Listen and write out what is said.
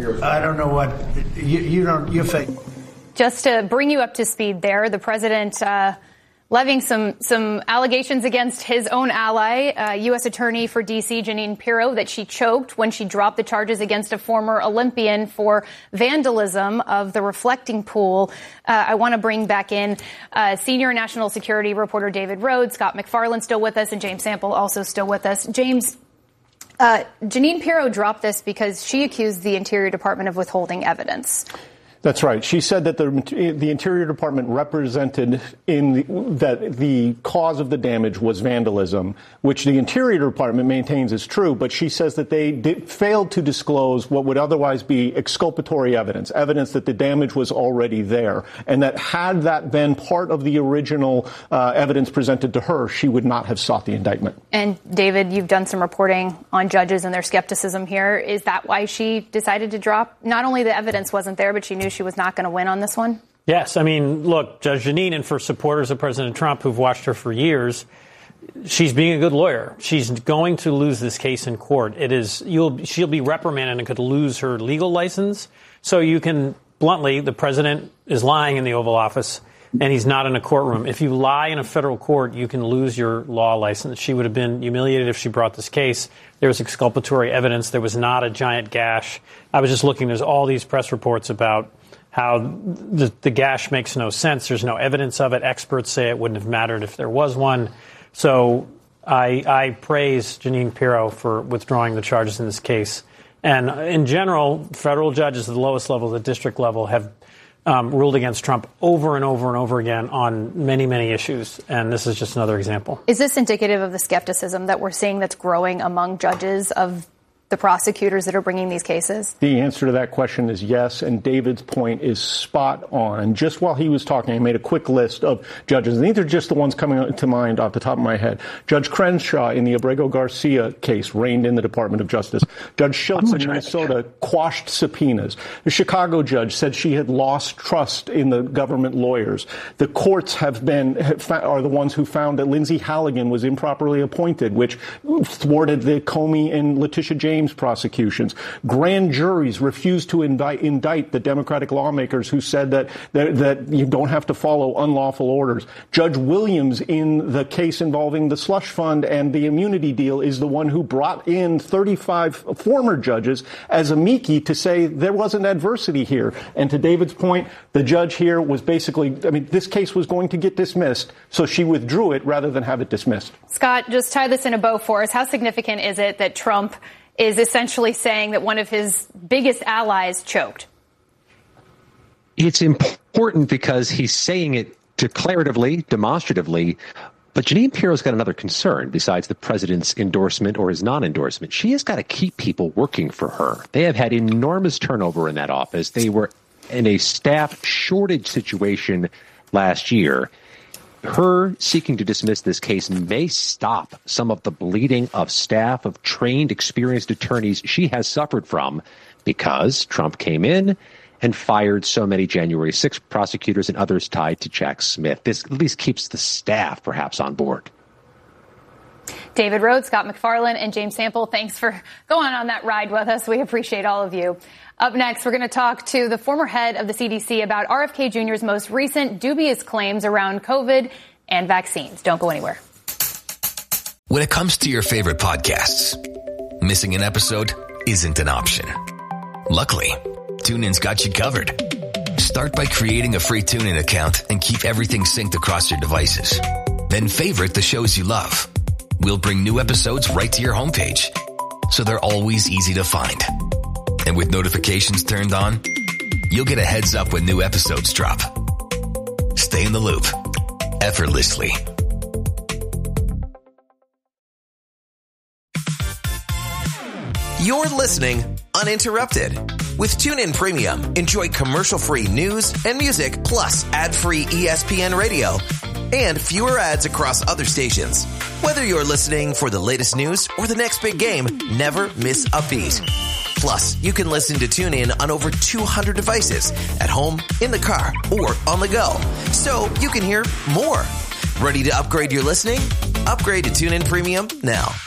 I don't know what you fake. Just to bring you up to speed there, the president levying some allegations against his own ally, U.S. Attorney for D.C. Jeanine Pirro, that she choked when she dropped the charges against a former Olympian for vandalism of the reflecting pool. I want to bring back in senior national security reporter David Rhodes, Scott McFarland still with us, and James Sample also still with us. James, Jeanine Pirro dropped this because she accused the Interior Department of withholding evidence. That's right. She said that the Interior Department represented that the cause of the damage was vandalism, which the Interior Department maintains is true. But she says that they failed to disclose what would otherwise be exculpatory evidence that the damage was already there, and that had that been part of the original evidence presented to her, she would not have sought the indictment. And David, you've done some reporting on judges and their skepticism here. Is that why she decided to drop? Not only the evidence wasn't there, but she knew she was not going to win on this one? Yes. I mean, look, Judge Jeanine, and for supporters of President Trump who've watched her for years, she's being a good lawyer. She's going to lose this case in court. She'll be reprimanded and could lose her legal license. So you can bluntly, the president is lying in the Oval Office and he's not in a courtroom. If you lie in a federal court, you can lose your law license. She would have been humiliated if she brought this case. There was exculpatory evidence. There was not a giant gash. I was just looking. There's all these press reports about how the gash makes no sense. There's no evidence of it. Experts say it wouldn't have mattered if there was one. So I praise Jeanine Pirro for withdrawing the charges in this case. And in general, federal judges at the lowest level, the district level, have ruled against Trump over and over and over again on many, many issues. And this is just another example. Is this indicative of the skepticism that we're seeing that's growing among judges of the prosecutors that are bringing these cases? The answer to that question is yes, and David's point is spot on. And just while he was talking, I made a quick list of judges, and these are just the ones coming to mind off the top of my head. Judge Crenshaw in the Abrego-Garcia case reigned in the Department of Justice. Judge Schultz in Minnesota quashed subpoenas. The Chicago judge said she had lost trust in the government lawyers. The courts are the ones who found that Lindsay Halligan was improperly appointed, which thwarted the Comey and Letitia James prosecutions. Grand juries refused to indict the Democratic lawmakers who said that you don't have to follow unlawful orders. Judge Williams, in the case involving the slush fund and the immunity deal, is the one who brought in 35 former judges as amici to say there wasn't adversity here. And to David's point, the judge here was basically, this case was going to get dismissed, so she withdrew it rather than have it dismissed. Scott, just tie this in a bow for us. How significant is it that Trump is essentially saying that one of his biggest allies choked? It's important because he's saying it declaratively, demonstratively. But Jeanine Pirro's got another concern besides the president's endorsement or his non-endorsement. She has got to keep people working for her. They have had enormous turnover in that office. They were in a staff shortage situation last year. Her seeking to dismiss this case may stop some of the bleeding of staff, of trained, experienced attorneys she has suffered from because Trump came in and fired so many January 6th prosecutors and others tied to Jack Smith. This at least keeps the staff perhaps on board. David Rhodes, Scott McFarland, and James Sample, thanks for going on that ride with us. We appreciate all of you. Up next, we're going to talk to the former head of the CDC about RFK Jr.'s most recent dubious claims around COVID and vaccines. Don't go anywhere. When it comes to your favorite podcasts, missing an episode isn't an option. Luckily, TuneIn's got you covered. Start by creating a free TuneIn account and keep everything synced across your devices. Then favorite the shows you love. We'll bring new episodes right to your homepage, so they're always easy to find. And with notifications turned on, you'll get a heads up when new episodes drop. Stay in the loop, effortlessly. You're listening uninterrupted. With TuneIn Premium, enjoy commercial-free news and music, plus ad-free ESPN radio and fewer ads across other stations. Whether you're listening for the latest news or the next big game, never miss a beat. Plus, you can listen to TuneIn on over 200 devices at home, in the car, or on the go. So you can hear more. Ready to upgrade your listening? Upgrade to TuneIn Premium now.